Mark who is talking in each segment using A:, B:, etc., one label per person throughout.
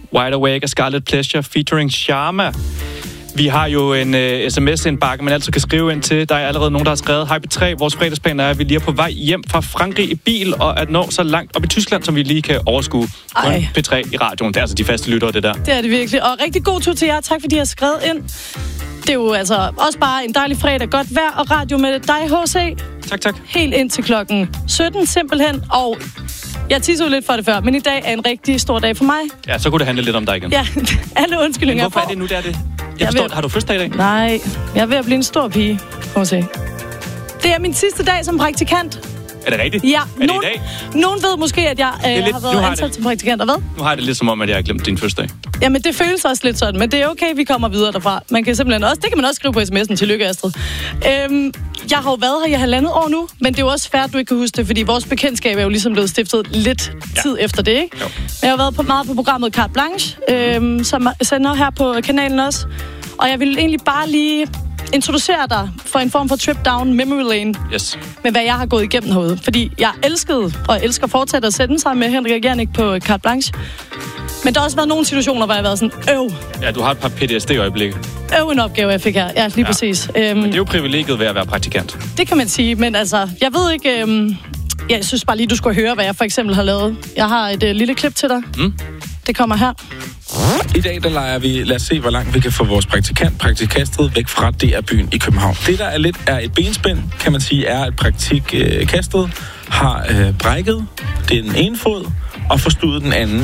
A: Wide Awake af Scarlet Pleasure featuring Sharma. Vi har jo en sms-indbakke, man altid kan skrive ind til. Der er allerede nogen, der har skrevet: Hej P3, vores fredagsplan er, at vi lige er på vej hjem fra Frankrig i bil, og at nå så langt op i Tyskland, som vi lige kan overskue. P3 i radioen. Det er altså de faste lyttere, det der. Det er det virkelig. Og rigtig god tur til jer. Tak fordi I har skrevet ind. Det er jo altså også bare en dejlig fredag. Godt vejr og radio med dig, HC. Tak. Helt ind til klokken 17 simpelthen. Og jeg tissede lidt for det før, men i dag er en rigtig stor dag for mig. Ja, så kunne det handle lidt om dig igen. Ja, alle undskyldninger. Men hvorfor er det nu, det er det? Jeg forstår, har du fødselsdag i dag? Nej, jeg er ved at blive en stor pige. Prøv at se. Det er min sidste dag som praktikant. Er det rigtigt? Ja. Er det i dag? Nogen ved måske, at jeg har været ansat som praktikant, og hvad? Nu har jeg det lidt som om, at jeg har glemt din fødselsdag. Jamen, det føles også lidt sådan, men det er okay, vi kommer videre derfra. Man kan simpelthen også, det kan man også skrive på sms'en. Tillykke, Astrid. Jeg har jo været her i 1,5 år nu, men det er jo også fair, at du ikke kan huske det, fordi vores bekendtskab er jo ligesom blevet stiftet lidt tid efter det, ikke? Jo. Men jeg har været meget på programmet Carte Blanche, som sender her på kanalen også. Og jeg vil egentlig bare lige introducere dig for en form for trip down memory lane. Yes. Med hvad jeg har gået igennem herude. Fordi jeg elskede og elsker fortsat at sende sig med Henrik Jernik på Carte Blanche. Men der har også været nogle situationer, hvor jeg har været sådan, Ja, du har et par PTSD-øjeblikke. En opgave, jeg fik her. Ja, lige præcis. Men det er jo privilegiet ved at være praktikant. Det kan man sige, men altså, jeg ved ikke... jeg synes bare lige, du skulle høre, hvad jeg for eksempel har lavet. Jeg har et lille klip til dig. Det kommer her.
B: I dag, der leger vi, lad os se, hvor langt vi kan få vores praktikkastet væk fra DR-byen i København. Det, der er lidt er et benspænd, kan man sige, er, at praktikkastet har brækket den ene fod og forstudet den anden.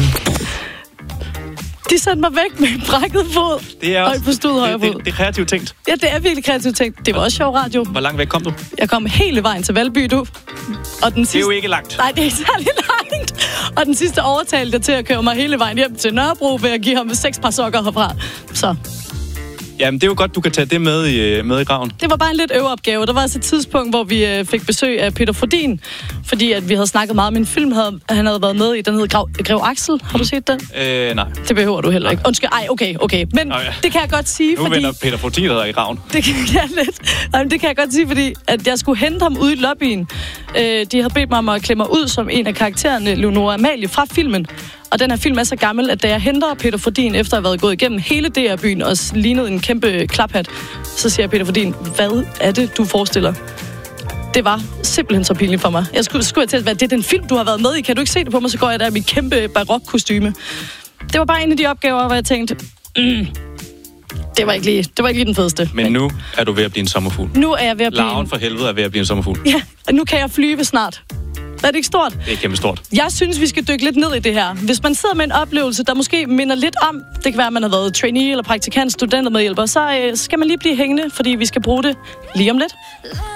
C: De sendte mig væk med en brækket fod. Det er også, og forstudet højre fod.
A: Det er kreativt tænkt.
C: Ja, det er virkelig kreativt tænkt. Det var også sjov radio.
A: Hvor langt væk kom du?
C: Jeg kom hele vejen til Valby, du. Og den sidste...
A: Det er jo ikke langt.
C: Nej, det er ikke særlig langt. Og den sidste overtalte til at køre mig hele vejen hjem til Nørrebro ved at give ham 6 par sokker herfra. Så...
A: Jamen, det er jo godt, du kan tage det med i graven.
C: Det var bare en lidt øveopgave. Der var altså et tidspunkt, hvor vi fik besøg af Peter Frodin, fordi at vi havde snakket meget om en film, han havde været med i. Den hed Grev Axel. Har du set den?
A: Nej.
C: Det behøver du heller ikke. Undskyld, okay. Men det kan jeg godt sige,
A: nu vender Peter Frodin der i graven.
C: Det kan jeg lidt. Nej, det kan jeg godt sige, fordi at jeg skulle hente ham ude i lobbyen. De havde bedt mig om at klemme mig ud som en af karaktererne, Leonora Amalie, fra filmen. Og den her film er så gammel, at da jeg henter Peter Frodin, efter at have været gået igennem hele DR-byen og lignet en kæmpe klaphat, så siger Peter Frodin, hvad er det, du forestiller? Det var simpelthen så pinligt for mig. Jeg skulle til at være, det er den film, du har været med i. Kan du ikke se det på mig, så går jeg der i mit kæmpe barok-kostyme. Det var bare en af de opgaver, hvor jeg tænkte, det var ikke lige den fedeste.
A: Men nu er du ved at blive en sommerfugl.
C: Nu er jeg ved at blive...
A: Larven for helvede er ved at blive en sommerfugl.
C: Ja, og nu kan jeg flyve snart. Er det ikke stort?
A: Det er kæmpe stort.
C: Jeg synes, vi skal dykke lidt ned i det her. Hvis man sidder med en oplevelse, der måske minder lidt om, det kan være, at man har været trainee eller praktikant, studentermedhjælper, så skal man lige blive hængende, fordi vi skal bruge det lige om lidt.